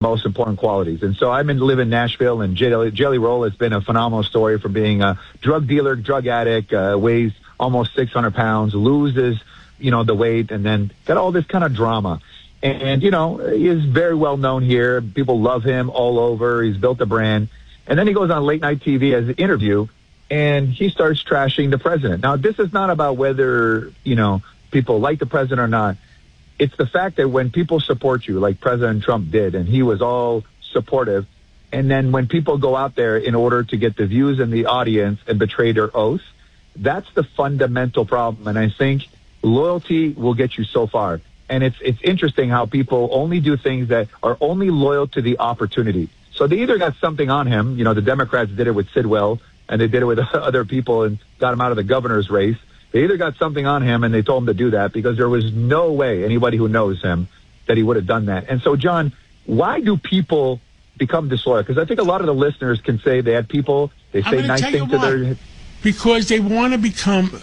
most important qualities. And so I live in Nashville, and Jelly Roll has been a phenomenal story from being a drug dealer, drug addict, weighs almost 600 pounds, loses, the weight, and then got all this kind of drama. And, he is very well known here. People love him all over. He's built a brand. And then he goes on late night TV as an interview, and he starts trashing the president. Now, this is not about whether, people like the president or not. It's the fact that when people support you, like President Trump did, and he was all supportive, and then when people go out there in order to get the views in the audience and betray their oath, that's the fundamental problem. And I think loyalty will get you so far. And it's interesting how people only do things that are only loyal to the opportunity. So they either got something on him, the Democrats did it with Sidwell, and they did it with other people and got him out of the governor's race. They either got something on him and they told him to do that, because there was no way, anybody who knows him, that he would have done that. And so, John, why do people become disloyal? Because I think a lot of the listeners can say they had people, they say nice things to their... Because they want to become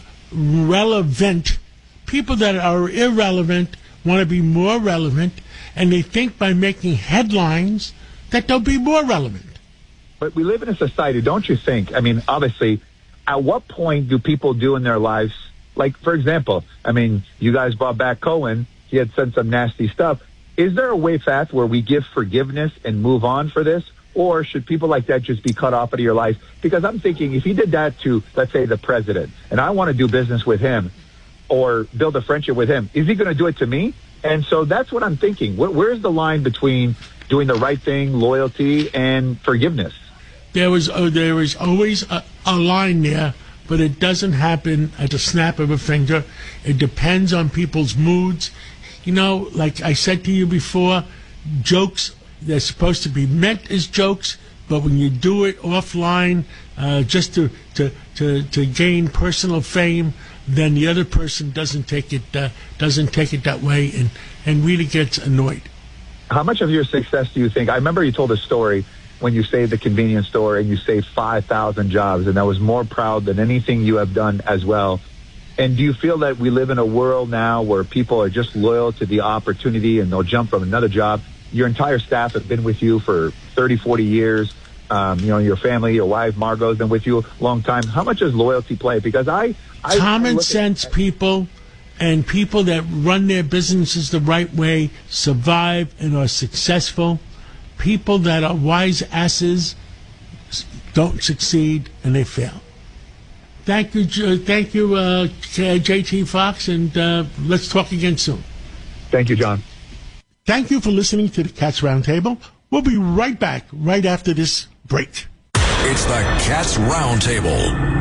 relevant. People that are irrelevant want to be more relevant, and they think by making headlines that they'll be more relevant. But we live in a society, don't you think? Obviously, at what point do people do in their lives, like, for example, you guys brought back Cohen. He had said some nasty stuff. Is there a way fast where we give forgiveness and move on for this? Or should people like that just be cut off out of your life? Because I'm thinking if he did that to, let's say, the president, and I want to do business with him or build a friendship with him, is he going to do it to me? And so that's what I'm thinking. Where's the line between doing the right thing, loyalty, and forgiveness? There is always a line there, but it doesn't happen at the snap of a finger. It depends on people's moods. Like I said to you before, jokes, they're supposed to be meant as jokes, but when you do it offline just to gain personal fame, then the other person doesn't take it that way and really gets annoyed. How much of your success do you think? I remember you told a story when you saved the convenience store and you saved 5,000 jobs, and that was more proud than anything you have done as well. And do you feel that we live in a world now where people are just loyal to the opportunity and they'll jump from another job? Your entire staff have been with you for 30, 40 years. Your family, your wife, Margot, has been with you a long time. How much does loyalty play? Because common sense people and people that run their businesses the right way survive and are successful. People that are wise asses don't succeed and they fail. Thank you, JT Fox, and let's talk again soon. Thank you, John. Thank you for listening to the Cats Roundtable. We'll be right back right after this break. It's the Cats Roundtable.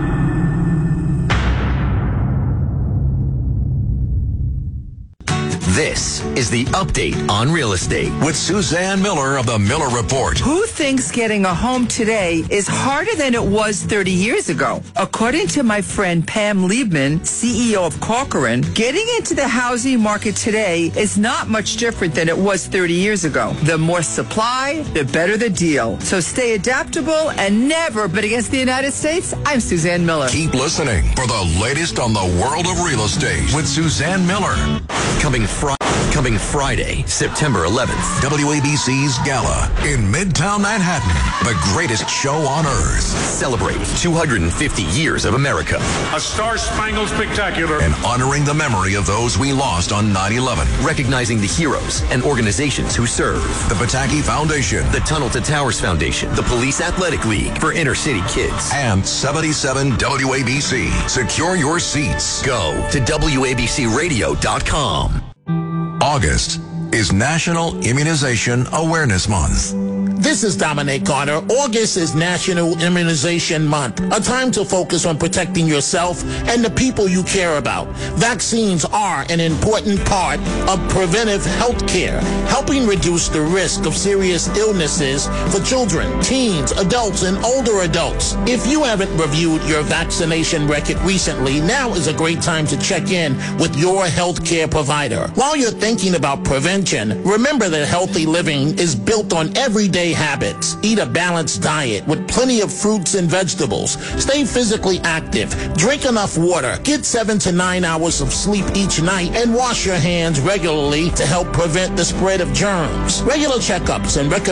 This is the Update on Real Estate with Suzanne Miller of the Miller Report. Who thinks getting a home today is harder than it was 30 years ago? According to my friend Pam Liebman, CEO of Corcoran, getting into the housing market today is not much different than it was 30 years ago. The more supply, the better the deal. So stay adaptable and never bet against the United States. I'm Suzanne Miller. Keep listening for the latest on the world of real estate with Suzanne Miller. Coming Friday, September 11th, WABC's Gala in Midtown Manhattan, the greatest show on earth. Celebrate 250 years of America. A star-spangled spectacular. And honoring the memory of those we lost on 9/11. Recognizing the heroes and organizations who serve. The Pataki Foundation. The Tunnel to Towers Foundation. The Police Athletic League for inner city kids. And 77 WABC. Secure your seats. Go to WABCRadio.com. August is National Immunization Awareness Month. This is Dominic Carter. August is National Immunization Month, a time to focus on protecting yourself and the people you care about. Vaccines are an important part of preventive health care, helping reduce the risk of serious illnesses for children, teens, adults, and older adults. If you haven't reviewed your vaccination record recently, now is a great time to check in with your health care provider. While you're thinking about prevention, remember that healthy living is built on everyday habits. Eat a balanced diet with plenty of fruits and vegetables. Stay physically active. Drink enough water. Get 7 to 9 hours of sleep each night and wash your hands regularly to help prevent the spread of germs. Regular checkups and